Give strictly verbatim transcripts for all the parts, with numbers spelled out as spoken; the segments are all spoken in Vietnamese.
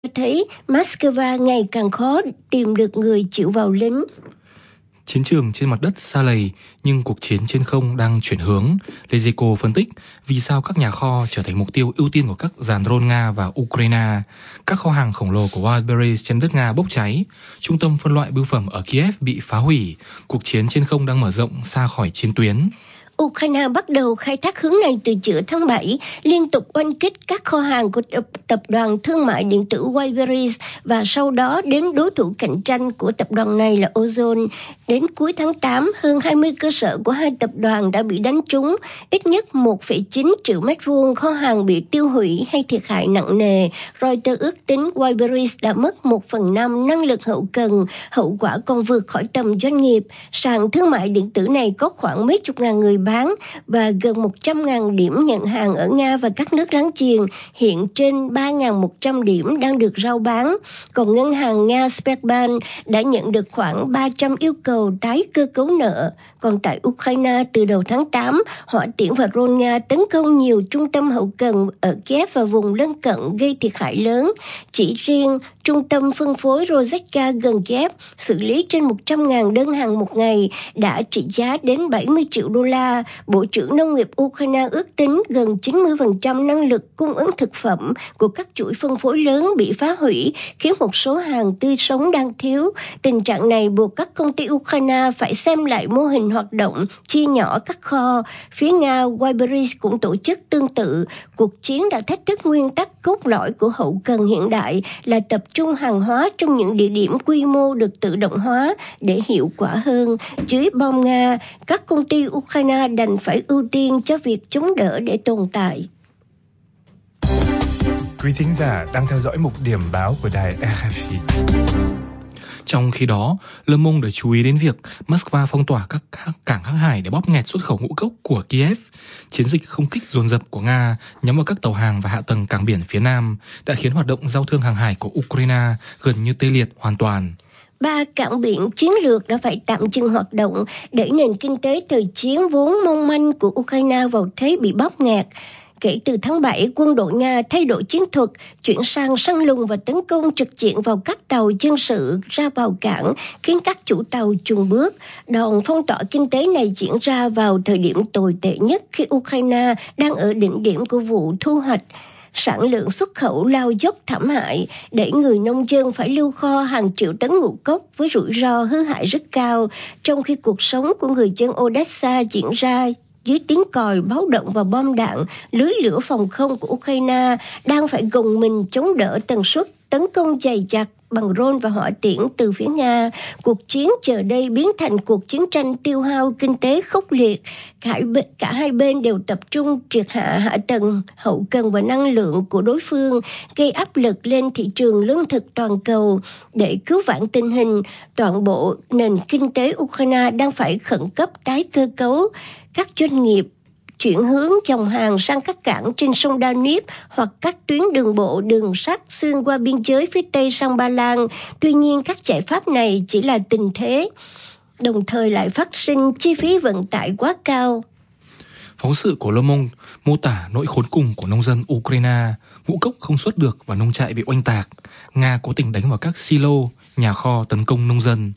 thấy Moscow ngày càng khó tìm được người chịu vào lính. Chiến trường trên mặt đất xa lầy, nhưng cuộc chiến trên không đang chuyển hướng. Leziko phân tích vì sao các nhà kho trở thành mục tiêu ưu tiên của các dàn drone Nga và Ukraine. Các kho hàng khổng lồ của Wildberries trên đất Nga bốc cháy. Trung tâm phân loại bưu phẩm ở Kiev bị phá hủy. Cuộc chiến trên không đang mở rộng xa khỏi chiến tuyến. Ukraine bắt đầu khai thác hướng này từ giữa tháng bảy, liên tục oanh kích các kho hàng của tập, tập đoàn thương mại điện tử Wildberries và sau đó đến đối thủ cạnh tranh của tập đoàn này là Ozon. Đến cuối tháng tám, hơn hai mươi cơ sở của hai tập đoàn đã bị đánh trúng, ít nhất một phẩy chín triệu mét vuông kho hàng bị tiêu hủy hay thiệt hại nặng nề. Reuters ước tính Wildberries đã mất một phần năm năng lực hậu cần, hậu quả còn vượt khỏi tầm doanh nghiệp. Sàn thương mại điện tử này có khoảng mấy chục ngàn người bán và gần một trăm nghìn điểm nhận hàng ở Nga và các nước láng giềng, hiện trên ba nghìn một trăm điểm đang được rao bán. Còn ngân hàng Nga Sberbank đã nhận được khoảng ba trăm yêu cầu tái cơ cấu nợ. Còn tại Ukraine, từ đầu tháng tám, hỏa tiễn và drone Nga tấn công nhiều trung tâm hậu cần ở Kiev và vùng lân cận gây thiệt hại lớn. Chỉ riêng trung tâm phân phối Rozhedka gần Kiev xử lý trên một trăm nghìn đơn hàng một ngày đã trị giá đến bảy mươi triệu đô la. Bộ trưởng Nông nghiệp Ukraine ước tính gần chín mươi phần trăm năng lực cung ứng thực phẩm của các chuỗi phân phối lớn bị phá hủy, khiến một số hàng tươi sống đang thiếu. Tình trạng này buộc các công ty Ukraine phải xem lại mô hình hoạt động, chia nhỏ các kho. Phía Nga, Wildberries cũng tổ chức tương tự. Cuộc chiến đã thách thức nguyên tắc cốt lõi của hậu cần hiện đại là tập trung hàng hóa trong những địa điểm quy mô được tự động hóa để hiệu quả hơn. Dưới bom Nga, các công ty Ukraine đành phải ưu tiên cho việc chống đỡ để tồn tại. Quý thính giả đang theo dõi mục điểm báo của đài rờ ép i. Trong khi đó, Le Monde đã chú ý đến việc Moscow phong tỏa các cảng hàng hải để bóp nghẹt xuất khẩu ngũ cốc của Kiev. Chiến dịch không kích dồn dập của Nga nhắm vào các tàu hàng và hạ tầng cảng biển phía Nam đã khiến hoạt động giao thương hàng hải của Ukraine gần như tê liệt hoàn toàn. Ba cảng biển chiến lược đã phải tạm dừng hoạt động, đẩy nền kinh tế thời chiến vốn mong manh của Ukraine vào thế bị bóp nghẹt. Kể từ tháng bảy, quân đội Nga thay đổi chiến thuật, chuyển sang săn lùng và tấn công trực diện vào các tàu dân sự ra vào cảng, khiến các chủ tàu chùn bước. Đòn phong tỏa kinh tế này diễn ra vào thời điểm tồi tệ nhất khi Ukraine đang ở đỉnh điểm của vụ thu hoạch. Sản lượng xuất khẩu lao dốc thảm hại, đẩy người nông dân phải lưu kho hàng triệu tấn ngũ cốc với rủi ro hư hại rất cao, trong khi cuộc sống của người dân Odessa diễn ra dưới tiếng còi báo động và bom đạn. Lưới lửa phòng không của Ukraine đang phải gồng mình chống đỡ tần suất tấn công dày đặc bằng drone và hỏa tiễn từ phía Nga. Cuộc chiến giờ đây biến thành cuộc chiến tranh tiêu hao kinh tế khốc liệt. Cả, cả hai bên đều tập trung triệt hạ hạ tầng, hậu cần và năng lượng của đối phương, gây áp lực lên thị trường lương thực toàn cầu. Để cứu vãn tình hình, toàn bộ nền kinh tế Ukraine đang phải khẩn cấp tái cơ cấu. Các doanh nghiệp chuyển hướng dòng hàng sang các cảng trên sông Danube hoặc các tuyến đường bộ, đường sắt xuyên qua biên giới phía Tây sang Ba Lan. Tuy nhiên, các giải pháp này chỉ là tình thế, đồng thời lại phát sinh chi phí vận tải quá cao. Phóng sự của Le Monde mô tả nỗi khốn cùng của nông dân Ukraine. Ngũ cốc không xuất được và nông trại bị oanh tạc. Nga cố tình đánh vào các silo, nhà kho tấn công nông dân.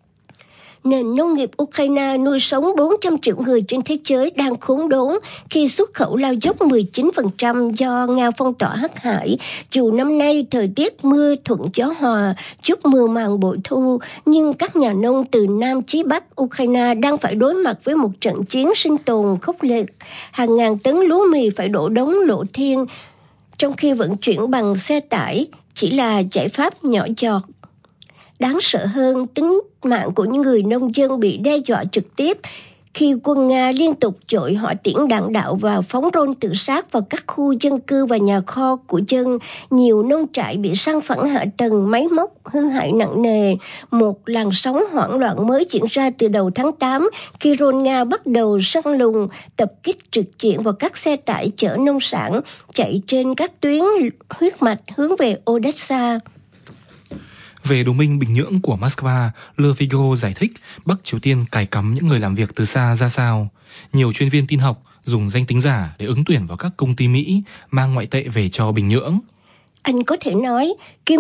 Nền nông nghiệp Ukraine nuôi sống bốn trăm triệu người trên thế giới đang khốn đốn khi xuất khẩu lao dốc mười chín phần trăm do Nga phong tỏa hắc hải. Dù năm nay thời tiết mưa thuận gió hòa, chút mùa màng bội thu, nhưng các nhà nông từ Nam chí Bắc Ukraine đang phải đối mặt với một trận chiến sinh tồn khốc liệt. Hàng ngàn tấn lúa mì phải đổ đống lộ thiên, trong khi vận chuyển bằng xe tải chỉ là giải pháp nhỏ giọt. Đáng sợ hơn, tính mạng của những người nông dân bị đe dọa trực tiếp khi quân Nga liên tục dội hỏa tiễn đạn đạo và phóng drone tự sát vào các khu dân cư và nhà kho của dân. Nhiều nông trại bị san phẳng hạ tầng, máy móc hư hại nặng nề. Một làn sóng hoảng loạn mới diễn ra từ đầu tháng tám khi drone Nga bắt đầu săn lùng, tập kích trực diện vào các xe tải chở nông sản chạy trên các tuyến huyết mạch hướng về Odessa. Về đồng minh Bình Nhưỡng của Moscow, Le Figaro giải thích Bắc Triều Tiên cài cắm những người làm việc từ xa ra sao. Nhiều chuyên viên tin học dùng danh tính giả để ứng tuyển vào các công ty Mỹ mang ngoại tệ về cho Bình Nhưỡng. anh có thể nói, Kim